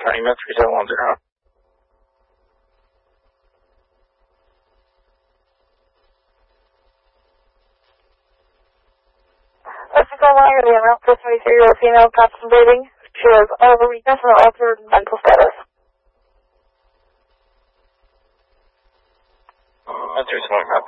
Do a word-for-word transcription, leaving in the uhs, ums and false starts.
County Med three seven one zero. Let's just go along with the amount for seventy-three-year-old female contemplating. She has over weakness and altered mental status. Med three seven one,